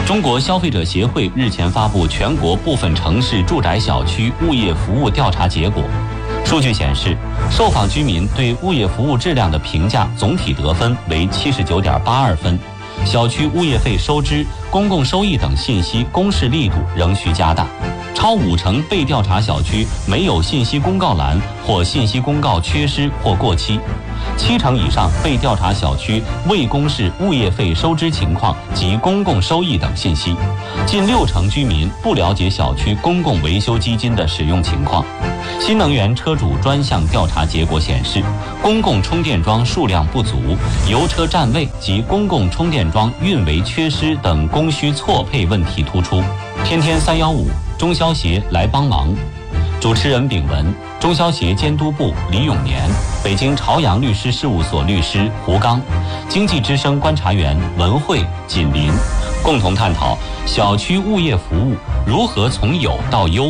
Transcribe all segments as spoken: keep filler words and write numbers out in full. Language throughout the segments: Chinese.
中国消费者协会日前发布全国部分城市住宅小区物业服务调查结果。数据显示，受访居民对物业服务质量的评价总体得分为 七十九点八二 分，小区物业费收支、公共收益等信息公示力度仍需加大。超五成被调查小区没有信息公告栏或信息公告缺失或过期，七成以上被调查小区未公示物业费收支情况及公共收益等信息，近六成居民不了解小区公共维修基金的使用情况。新能源车主专项调查结果显示，公共充电桩数量不足、油车占位及公共充电桩运维缺失等供需错配问题突出。天天三一五，中消协来帮忙。主持人丙文，中消协监督部李永年，北京朝阳律师事务所律师胡刚，经济之声观察员文慧、锦林，共同探讨小区物业服务如何从有到优。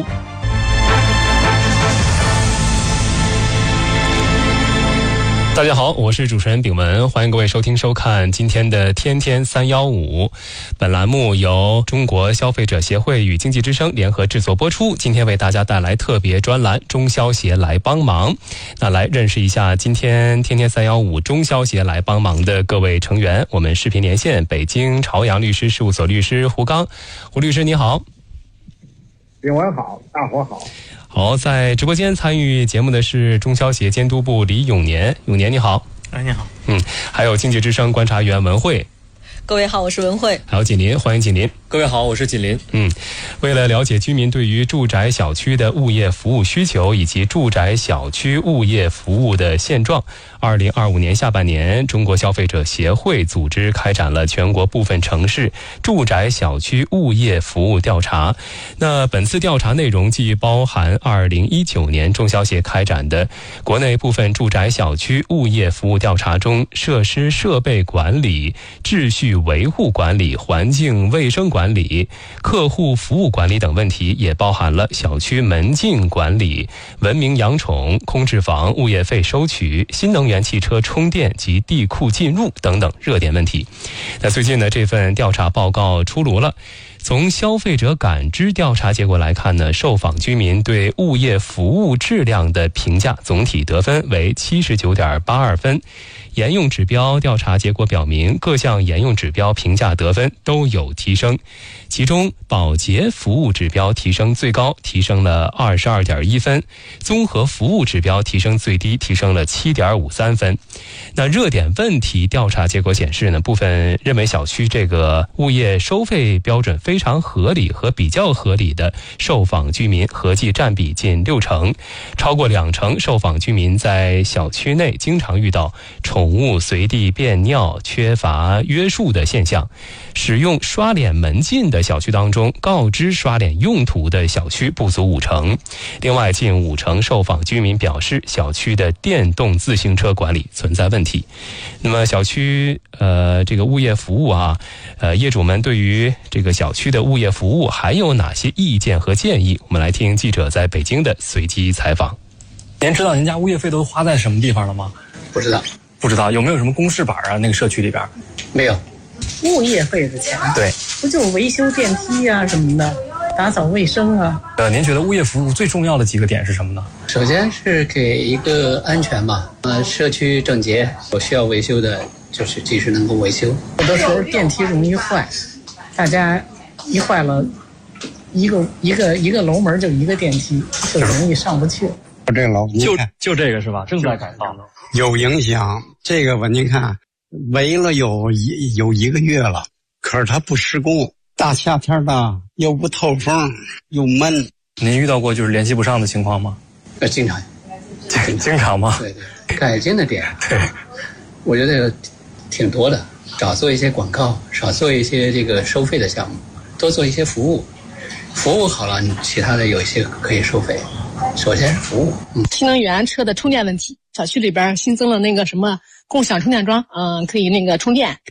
大家好，我是主持人丙文，欢迎各位收听收看今天的天天三一五。本栏目由中国消费者协会与经济之声联合制作播出。今天为大家带来特别专栏中消协来帮忙。那来认识一下今天天天三一五中消协来帮忙的各位成员。我们视频连线北京朝阳律师事务所律师胡刚。胡律师你好。 丙文好，大伙好。 好，在直播间参与节目的是中消协监督部李永年，永年你好。 哎，你好。 嗯，还有经济之声观察员文慧。 各位好，我是文慧。 还有锦林，欢迎锦林。 各位好，我是锦林。 嗯，为了了解居民对于住宅小区的物业服务需求以及住宅小区物业服务的现状，二零二五年下半年，中国消费者协会组织开展了全国部分城市住宅小区物业服务调查。那本次调查内容既包含二零一九年中消协开展的国内部分住宅小区物业服务调查中设施设备管理、秩序维护管理、环境卫生管理、客户服务管理等问题，也包含了小区门禁管理、文明养宠、空置房物业费收取、新能源汽车充电及地库进入等等热点问题。那最近呢，这份调查报告出炉了。从消费者感知调查结果来看呢，受访居民对物业服务质量的评价总体得分为 七十九点八二 分。沿用指标调查结果表明，各项沿用指标评价得分都有提升，其中保洁服务指标提升最高，提升了 二十二点一 分，综合服务指标提升最低，提升了 七点五三 分。那热点问题调查结果显示呢，部分认为小区这个物业收费标准非常合理和比较合理的受访居民合计占比近六成，超过两成受访居民在小区内经常遇到宠物随地便尿、缺乏约束的现象。使用刷脸门禁的小区当中，告知刷脸用途的小区不足五成。另外，近五成受访居民表示，小区的电动自行车管理存在问题。那么，小区呃这个物业服务啊，呃业主们对于这个小区的物业服务还有哪些意见和建议？我们来听记者在北京的随机采访。 您知道您家物业费都花在什么地方了吗？ 不知道。 不知道有没有什么公示板啊？那个社区里边没有。 物业费的钱， 对， 不就维修电梯啊什么的，打扫卫生啊。 呃，您觉得物业服务最重要的几个点是什么呢？ 首先是给一个安全吧，呃，社区整洁，有需要维修的，就是及时能够维修。 有的时候电梯容易坏，大家一坏了，一个一个一个楼门就一个电梯，就容易上不去。 这个楼就就这个是吧？正在改造， 有影响。这个吧，您看。围了有一有一个月了，可是它不施工，大夏天的又不透风又闷。 您遇到过就是联系不上的情况吗？ 呃，经常， 经经常吗？ 对对，改进的点，对，我觉得挺多的，少做一些广告，少做一些这个收费的项目，多做一些服务，服务好了，你其他的有一些可以收费。首先服务， 嗯，新能源车的充电问题，小区里边新增了那个什么共享充电桩，嗯，可以那个充电。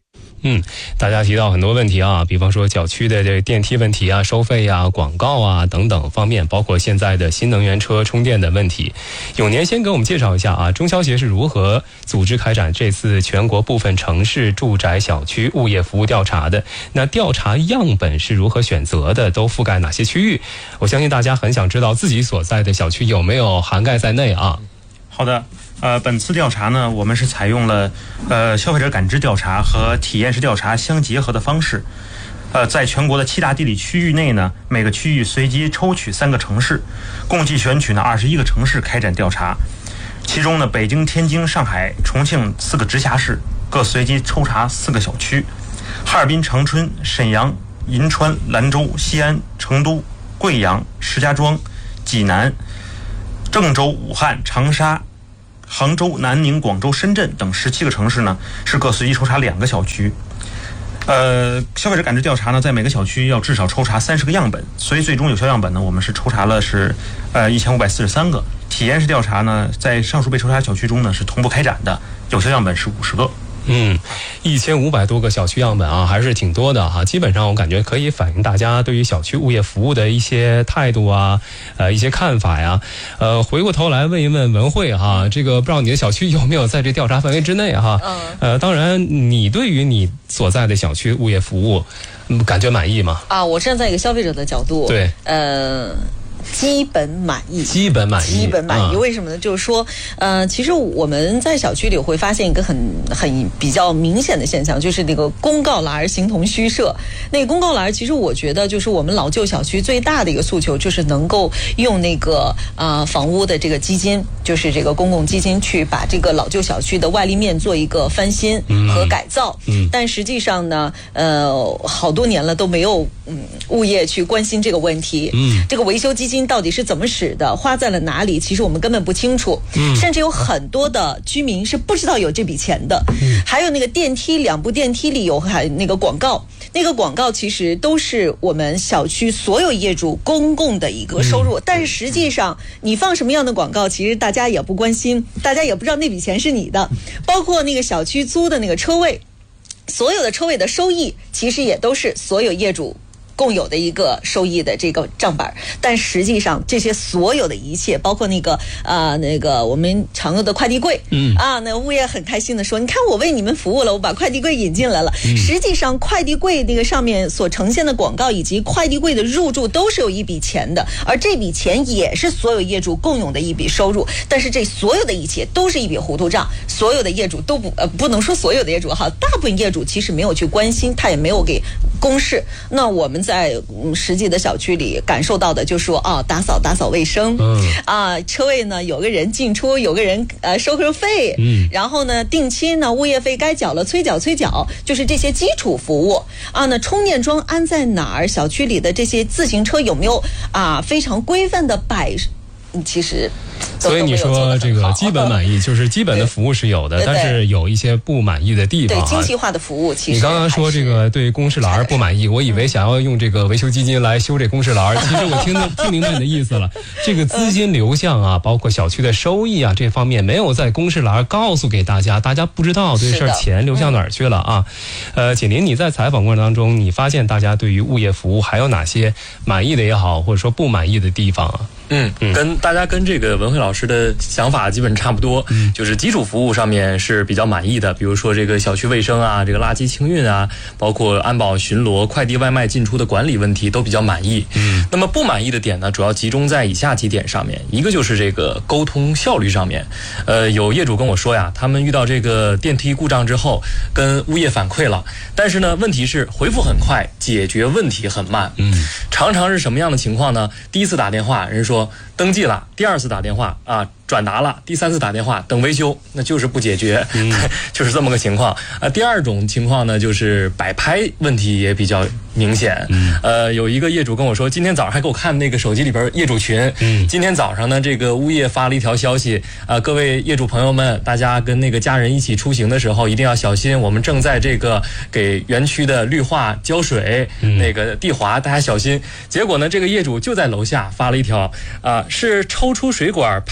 嗯，大家提到很多问题啊，比方说小区的这个电梯问题啊、收费啊、广告啊等等方面，包括现在的新能源车充电的问题。永年先给我们介绍一下啊，中消协是如何组织开展这次全国部分城市住宅小区物业服务调查的？那调查样本是如何选择的？都覆盖哪些区域？我相信大家很想知道自己所在的小区有没有涵盖在内啊。 好的，呃，本次调查呢，我们是采用了呃消费者感知调查和体验式调查相结合的方式。呃，在全国的七大地理区域内呢，每个区域随机抽取三个城市，共计选取呢二十一个城市开展调查。其中呢，北京、天津、上海、重庆四个直辖市各随机抽查四个小区，哈尔滨、长春、沈阳、银川、兰州、西安、成都、贵阳、石家庄、济南、郑州、武汉、长沙、杭州、南宁、广州、深圳等十七个城市呢，是各随机抽查两个小区。呃，消费者感知调查呢，在每个小区要至少抽查三十个样本，所以最终有效样本呢，我们是抽查了是呃一千五百四十三个。体验式调查呢，在上述被抽查小区中呢是同步开展的，有效样本是五十个。 嗯，一千五百多个小区样本啊，还是挺多的哈。基本上我感觉可以反映大家对于小区物业服务的一些态度啊，呃，一些看法呀。呃，回过头来问一问文慧哈，这个不知道你的小区有没有在这调查范围之内哈？嗯。呃，当然，你对于你所在的小区物业服务，嗯，感觉满意吗？ 啊，我站在一个消费者的角度， 对， 呃。基本满意， 基本满意， 基本满意。为什么呢？就是说，呃，其实我们在小区里会发现一个很很比较明显的现象，就是那个公告栏形同虚设。那个公告栏，其实我觉得就是我们老旧小区最大的一个诉求，就是能够用那个啊、呃、房屋的这个基金，就是这个公共基金去把这个老旧小区的外立面做一个翻新和改造。嗯，但实际上呢，呃，好多年了都没有嗯物业去关心这个问题。嗯，这个维修基金到底是怎么使的，花在了哪里，其实我们根本不清楚。嗯，甚至有很多的居民是不知道有这笔钱的。嗯，还有那个电梯，两部电梯里有还那个广告，那个广告其实都是我们小区所有业主公共的一个收入。嗯，但是实际上你放什么样的广告，其实大家也不关心，大家也不知道那笔钱是你的。包括那个小区租的那个车位，所有的车位的收益其实也都是所有业主共有的一个收益的这个账本，但实际上这些所有的一切，包括那个呃那个我们常用的快递柜，嗯啊，那物业很开心的说，你看我为你们服务了，我把快递柜引进来了。嗯，实际上快递柜那个上面所呈现的广告以及快递柜的入驻都是有一笔钱的，而这笔钱也是所有业主共有的一笔收入。但是这所有的一切都是一笔糊涂账，所有的业主都不呃不能说所有的业主哈，大部分业主其实没有去关心，他也没有给公示。那我们在嗯实际的小区里感受到的就是说啊，打扫打扫卫生，嗯啊，车位呢有个人进出，有个人呃收收费，嗯，然后呢定期呢物业费该缴了催缴催缴，就是这些基础服务啊。那充电桩安在哪儿？小区里的这些自行车有没有啊非常规范的摆？其实。 所以你说这个基本满意，就是基本的服务是有的，但是有一些不满意的地方。 对，精细化的服务其实。 你刚刚说这个对公示栏不满意，我以为想要用这个维修基金来修这公示栏，其实我听得听明白你的意思了。这个资金流向啊，包括小区的收益啊，这方面没有在公示栏告诉给大家，大家不知道这事儿钱流向哪儿去了啊。呃，锦麟，你在采访过程当中，你发现大家对于物业服务还有哪些满意的也好，或者说不满意的地方啊？ 嗯，跟大家跟这个文慧老师的想法基本差不多，嗯，就是基础服务上面是比较满意的，比如说这个小区卫生啊，这个垃圾清运啊，包括安保巡逻、快递外卖进出的管理问题都比较满意。嗯，那么不满意的点呢，主要集中在以下几点上面，一个就是这个沟通效率上面。呃，有业主跟我说呀，他们遇到这个电梯故障之后，跟物业反馈了，但是呢，问题是回复很快，解决问题很慢。嗯，常常是什么样的情况呢？第一次打电话，人说登记了，第二次打电话啊转达了，第三次打电话等维修，那就是不解决，嗯、就是这么个情况啊。第二种情况呢，就是摆拍问题也比较明显。嗯、呃，有一个业主跟我说，今天早上还给我看那个手机里边业主群。嗯，今天早上呢，这个物业发了一条消息啊、呃，各位业主朋友们，大家跟那个家人一起出行的时候一定要小心，我们正在这个给园区的绿化浇水，嗯、那个地滑，大家小心。结果呢，这个业主就在楼下发了一条啊、呃，是抽出水管拍了个照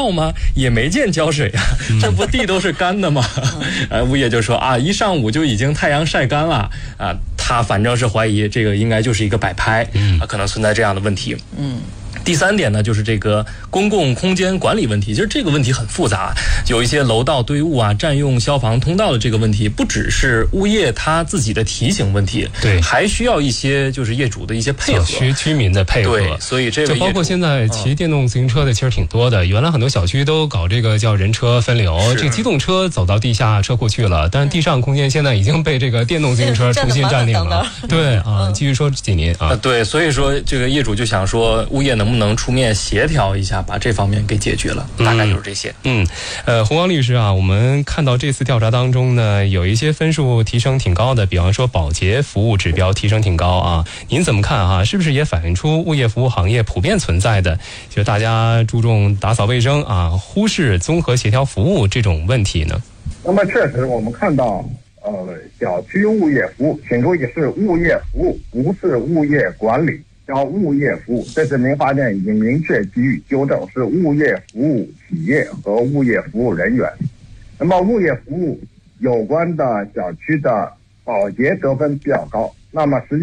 涝吗？也没见浇水啊，这不地都是干的吗？呃，物业就说啊，一上午就已经太阳晒干了啊，他反正是怀疑这个应该就是一个摆拍，啊，可能存在这样的问题。嗯。第三点呢，就是这个公共空间管理问题。其实这个问题很复杂，有一些楼道堆物啊、占用消防通道的这个问题，不只是物业他自己的提醒问题， 对， 还需要一些就是业主的一些配合， 小区居民的配合。 对，所以这个就包括现在骑电动自行车的其实挺多的。嗯、原来很多小区都搞这个叫人车分流，这个机动车走到地下车库去了，但是地上空间现在已经被这个电动自行车重新占领了。对啊，继续说几年啊、 呃。对，所以说这个业主就想说，物业能不能能出面协调一下，把这方面给解决了，大概就是这些。 嗯，呃，洪光律师啊，我们看到这次调查当中呢，有一些分数提升挺高的，比方说保洁服务指标提升挺高啊，您怎么看啊？是不是也反映出物业服务行业普遍存在的，就是大家注重打扫卫生啊，忽视综合协调服务这种问题呢？ 那么确实，我们看到，呃，小区物业服务，请注意是物业服务，不是物业管理。叫物业服务，这是民法典已经明确给予纠正，是物业服务企业和物业服务人员。那么物业服务有关的小区的保洁得分比较高，那么实际